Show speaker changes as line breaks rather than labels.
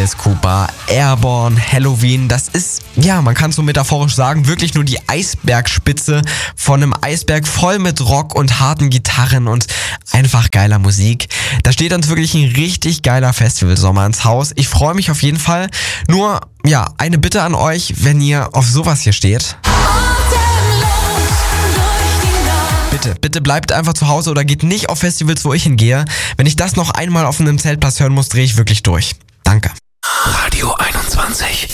Alice Cooper, Airborne, Halloween. Das ist, ja, man kann es so metaphorisch sagen, wirklich nur die Eisbergspitze von einem Eisberg voll mit Rock und harten Gitarren und einfach geiler Musik. Da steht uns wirklich ein richtig geiler Festivalsommer ins Haus. Ich freue mich auf jeden Fall. Nur, ja, eine Bitte an euch, wenn ihr auf sowas hier steht. Bitte bleibt einfach zu Hause oder geht nicht auf Festivals, wo ich hingehe. Wenn ich das noch einmal auf einem Zeltplatz hören muss, drehe ich wirklich durch. Danke.
Radio 21.